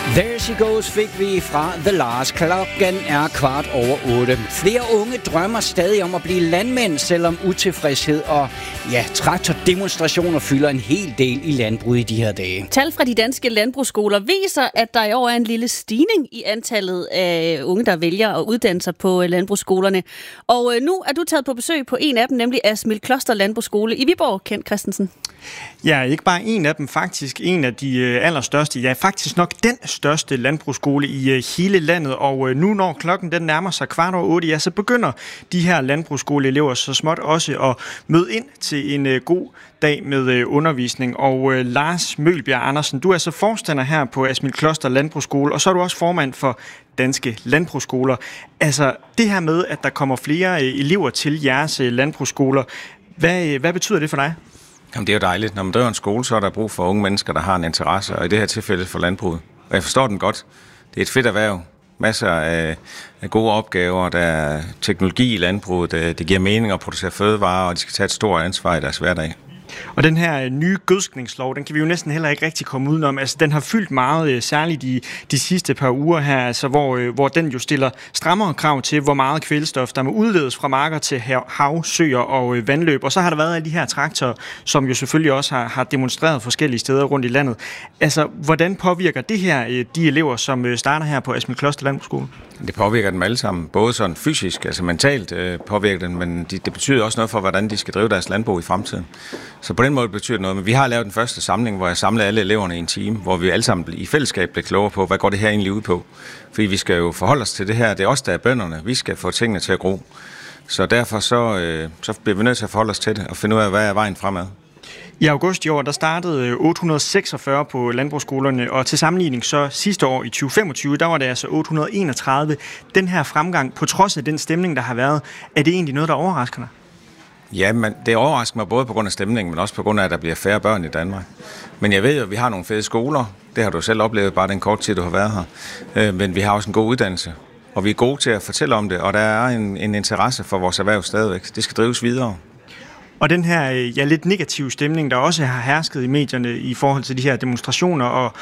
There She Goes fik vi fra The Lars. Klokken er 7:15. Flere unge drømmer stadig om at blive landmænd, selvom utilfredshed og traktordemonstrationer fylder en hel del i landbruget i de her dage. Tal fra de danske landbrugsskoler viser, at der i år er en lille stigning i antallet af unge, der vælger at uddanne sig på landbrugsskolerne. Og nu er du taget på besøg på en af dem, nemlig Asmild Kloster Landbrugsskole i Viborg, Kent Christensen. Ja, ikke bare en af dem, faktisk en af de allerstørste, ja faktisk nok den største landbrugsskole i hele landet, og nu når klokken den nærmer sig 7:15, ja, så begynder de her landbrugsskoleelever så småt også at møde ind til en god dag med undervisning. Og Lars Mølbjerg Andersen, du er så forstander her på Asmild Kloster Landbrugsskole, og så er du også formand for Danske Landbrugsskoler. Altså det her med, at der kommer flere elever til jeres landbrugsskoler, hvad betyder det for dig? Jamen, det er jo dejligt. Når man driver en skole, så er der brug for unge mennesker, der har en interesse, og i det her tilfælde for landbruget. Og jeg forstår den godt. Det er et fedt erhverv. Masser af gode opgaver. Der er teknologi i landbruget. Det giver mening at producere fødevarer, og de skal tage et stort ansvar i deres hverdag. Og den her nye gødskningslov, den kan vi jo næsten heller ikke rigtig komme udenom. Altså, den har fyldt meget, særligt de sidste par uger her, altså, hvor den jo stiller strammere krav til, hvor meget kvælstof, der må udledes fra marker til hav, søer og vandløb. Og så har der været alle de her traktorer, som jo selvfølgelig også har demonstreret forskellige steder rundt i landet. Altså, hvordan påvirker det her de elever, som starter her på Asmild Kloster Landbrugsskole? Det påvirker dem alle sammen, både sådan fysisk, altså mentalt påvirker dem, men det betyder også noget for, hvordan de skal drive deres landbrug i fremtiden. Så på den måde betyder det noget, men vi har lavet den første samling, hvor jeg samlede alle eleverne i en time, hvor vi alle sammen i fællesskab bliver klogere på, hvad går det her egentlig ud på? Fordi vi skal jo forholde os til det her, det er os, der er bønderne, vi skal få tingene til at gro. Så derfor så bliver vi nødt til at forholde os til det og finde ud af, hvad er vejen fremad. I august i år, der startede 846 på landbrugsskolerne, og til sammenligning så sidste år i 2025, der var det altså 831. Den her fremgang, på trods af den stemning, der har været, er det egentlig noget, der overrasker dig? Ja, men det overrasker mig både på grund af stemningen, men også på grund af, at der bliver færre børn i Danmark. Men jeg ved jo, at vi har nogle fede skoler. Det har du selv oplevet, bare den kort tid, du har været her. Men vi har også en god uddannelse, og vi er gode til at fortælle om det, og der er en interesse for vores erhverv stadigvæk. Det skal drives videre. Og den her lidt negative stemning, der også har hersket i medierne i forhold til de her demonstrationer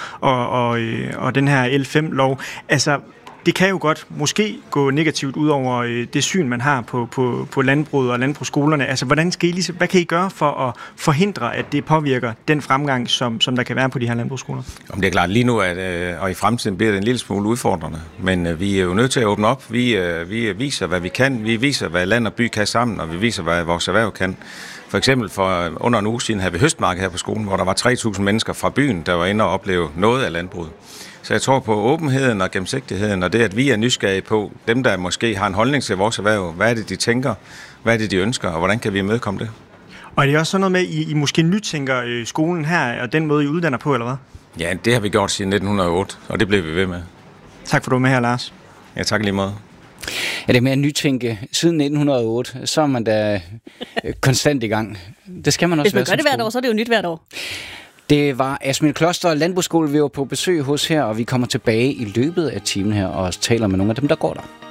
og den her L5-lov, altså det kan jo godt måske gå negativt ud over det syn, man har på landbruget og landbrugsskolerne. Altså hvad kan I gøre for at forhindre, at det påvirker den fremgang, som der kan være på de her landbrugsskoler? Om det er klart lige nu, og i fremtiden bliver det en lille smule udfordrende, men vi er jo nødt til at åbne op. Vi viser, hvad vi kan. Vi viser, hvad land og by kan sammen, og vi viser, hvad vores erhverv kan. For eksempel for under en uge siden havde vi høstmarked her på skolen, hvor der var 3.000 mennesker fra byen, der var inde og opleve noget af landbruget. Så jeg tror på åbenheden og gennemsigtigheden, og det, at vi er nysgerrige på dem, der måske har en holdning til vores erhverv. Hvad er det, de tænker? Hvad er det, de ønsker? Og hvordan kan vi imødekomme det? Og er det også sådan noget med, at I måske nytænker skolen her, og den måde, I uddanner på, eller hvad? Ja, det har vi gjort siden 1908, og det bliver vi ved med. Tak for, du var med her, Lars. Ja, tak lige måde. Ja, det med at nytænke siden 1908, så er man da konstant i gang. Det skal man også være. Hvis man gør det hvert år, så er det jo nyt hvert år. Det var Asmild Kloster Landbrugsskole, vi var på besøg hos her, og vi kommer tilbage i løbet af timen her og taler med nogle af dem, der går der.